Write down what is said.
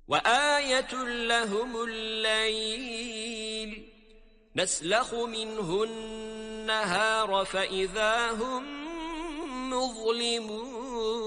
وآية لهم الليل نسلخ منه النهار فإذا هم مظلمون